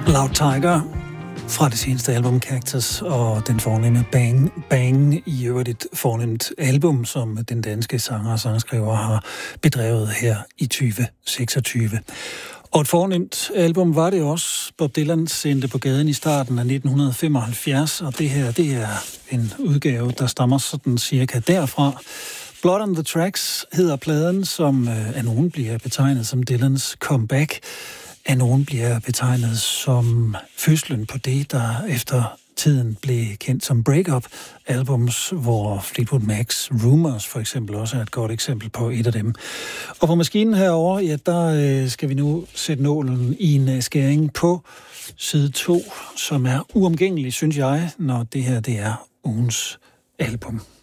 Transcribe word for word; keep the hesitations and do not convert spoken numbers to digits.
Loud Tiger fra det seneste album Cactus og den fornemme Bang Bang, i øvrigt et fornemt album, som den danske sanger og sangskriver har bedrevet her i tyve seksogtyve. Og et fornemt album var det også. Bob Dylan sendte på gaden i starten af nitten femoghalvfjerds, og det her, det er en udgave, der stammer sådan cirka derfra. Blood on the Tracks hedder pladen, som af nogen bliver betegnet som Dylans comeback. Af nogen bliver betegnet som fødslen på det, der efter tiden blev kendt som break-up-albums, hvor Fleetwood Mac's Rumours for eksempel også er et godt eksempel på et af dem. Og på maskinen herovre, ja, der skal vi nu sætte nålen i en skæring på side to, som er uomgængelig, synes jeg, når det her det er ugens album.